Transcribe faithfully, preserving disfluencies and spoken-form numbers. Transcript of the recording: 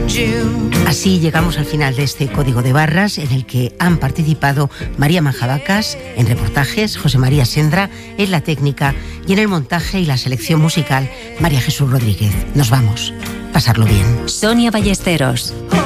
Así llegamos al final de este Código de Barras, en el que han participado María Manjabacas en reportajes, José María Sendra en la técnica y en el montaje y la selección musical María Jesús Rodríguez. Nos vamos. Pasarlo bien. Sonia Ballesteros.